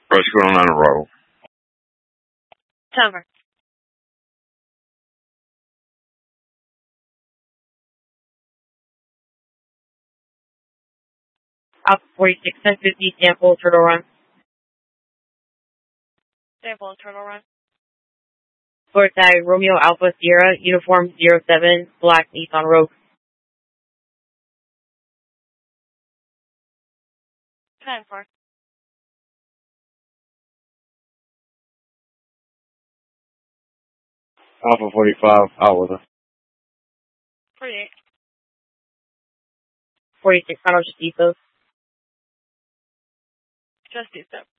Brush going on a roll. Timer. Alpha 46, 1050, sample, turtle run. Sample, turtle run. Floor tag, Romeo Alpha Sierra, uniform 07, black Nissan Rogue. 10-4. Alpha 45, out with her. 48. 46, final just ethos. Just ethos.